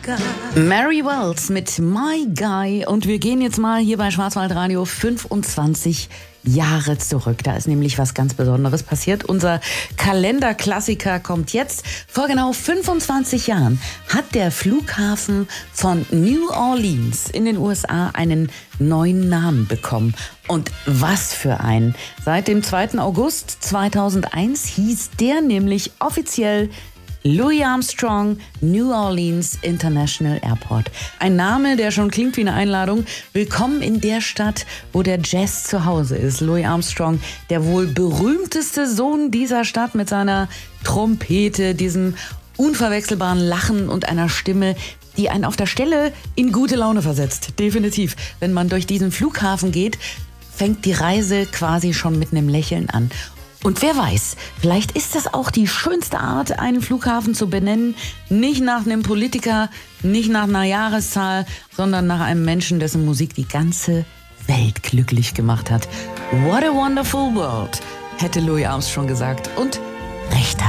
Mary Wells mit My Guy und wir gehen jetzt mal hier bei Schwarzwaldradio 25 Jahre zurück. Da ist nämlich was ganz Besonderes passiert. Unser Kalenderklassiker kommt jetzt. Vor genau 25 Jahren hat der Flughafen von New Orleans in den USA einen neuen Namen bekommen. Und was für einen. Seit dem 2. August 2001 hieß der nämlich offiziell Louis Armstrong New Orleans International Airport. Ein Name, der schon klingt wie eine Einladung. Willkommen in der Stadt, wo der Jazz zu Hause ist. Louis Armstrong, der wohl berühmteste Sohn dieser Stadt mit seiner Trompete, diesem unverwechselbaren Lachen und einer Stimme, die einen auf der Stelle in gute Laune versetzt. Definitiv. Wenn man durch diesen Flughafen geht, fängt die Reise quasi schon mit einem Lächeln an. Und wer weiß, vielleicht ist das auch die schönste Art, einen Flughafen zu benennen. Nicht nach einem Politiker, nicht nach einer Jahreszahl, sondern nach einem Menschen, dessen Musik die ganze Welt glücklich gemacht hat. What a wonderful world, hätte Louis Armstrong gesagt. Und recht hat.